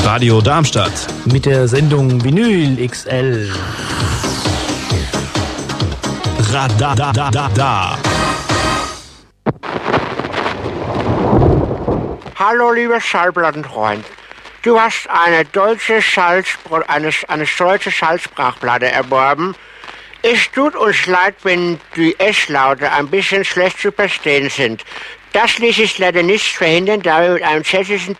Radio Darmstadt. Mit der Sendung Vinyl XL. Radadadada. Hallo, lieber Schallplattenfreund. Du hast eine deutsche Schallsprachplatte erworben. Es tut uns leid, wenn die S-Laute ein bisschen schlecht zu verstehen sind. Das ließ sich leider nicht verhindern, da wir mit einem tschechischen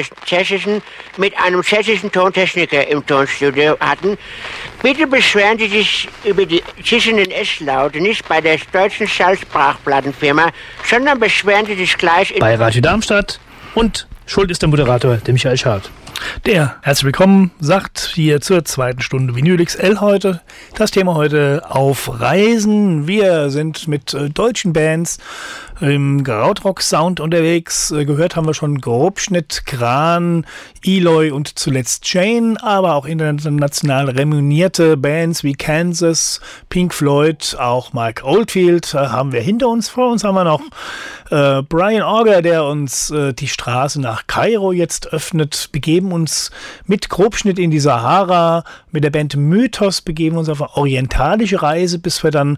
Tontechniker im Tonstudio hatten. Bitte beschweren Sie sich über die zischenden S-Laute nicht bei der deutschen Schallsprachplattenfirma, sondern beschweren Sie sich gleich bei Radio Darmstadt. Und schuld ist der Moderator, der Michael Schad. Der, herzlich willkommen, sagt hier zur zweiten Stunde Vinyl XL heute. Das Thema heute: auf Reisen. Wir sind mit deutschen Bands im Krautrock-Sound unterwegs. Gehört haben wir schon Grobschnitt, Kran, Eloy und zuletzt Jane, aber auch international renommierte Bands wie Kansas, Pink Floyd, auch Mike Oldfield haben wir hinter uns. Vor uns haben wir noch Brian Auger, der uns die Straße nach Kairo jetzt öffnet. Begeben uns mit Grobschnitt in die Sahara. Mit der Band Mythos begeben wir uns auf eine orientalische Reise, bis wir dann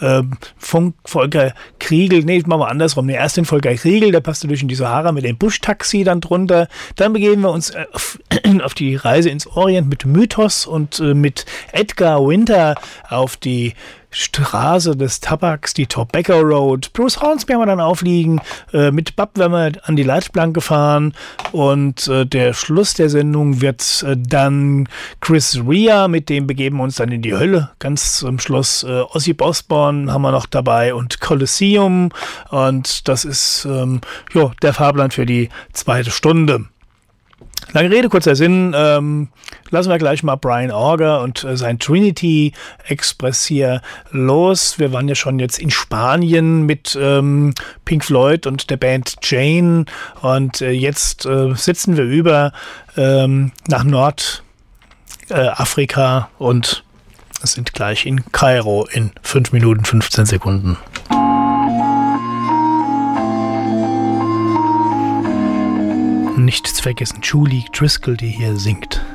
Volker Kriegel, machen wir andersrum. Erst den Volker Kriegel, der passt durch in die Sahara mit dem Busch-Taxi dann drunter. Dann begeben wir uns auf die Reise ins Orient mit Mythos und mit Edgar Winter auf die Straße des Tabaks, die Tobacco Road. Bruce Hornsby haben wir dann aufliegen. Mit Bab werden wir an die Leitplanke fahren. Und der Schluss der Sendung wird dann Chris Rea, mit dem begeben wir uns dann in die Hölle. Ganz zum Schluss Ozzy Osbourne haben wir noch dabei und Colosseum. Und das ist der Fahrplan für die zweite Stunde. Lange Rede, kurzer Sinn, lassen wir gleich mal Brian Auger und sein Trinity Express hier los. Wir waren ja schon jetzt in Spanien mit Pink Floyd und der Band Jane und jetzt sitzen wir über nach Nordafrika und sind gleich in Kairo in 5 Minuten 15 Sekunden. Nicht zu vergessen, Julie Driscoll, die hier singt.